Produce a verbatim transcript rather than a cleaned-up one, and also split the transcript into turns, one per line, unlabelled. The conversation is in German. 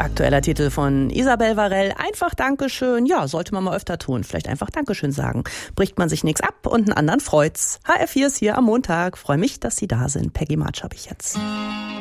Aktueller Titel von Isabel Varell. Einfach Dankeschön. Ja, sollte man mal öfter tun. Vielleicht einfach Dankeschön sagen. Bricht man sich nichts ab und einen anderen freut's. H R vier ist hier am Montag. Freue mich, dass Sie da sind. Peggy March habe ich jetzt.